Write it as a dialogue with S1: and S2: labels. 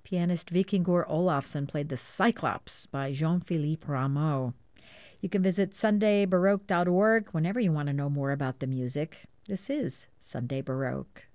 S1: Pianist Vikingur Olafsson played the Cyclops by Jean-Philippe Rameau. You can visit sundaybaroque.org whenever you want to know more about the music. This is Sunday Baroque.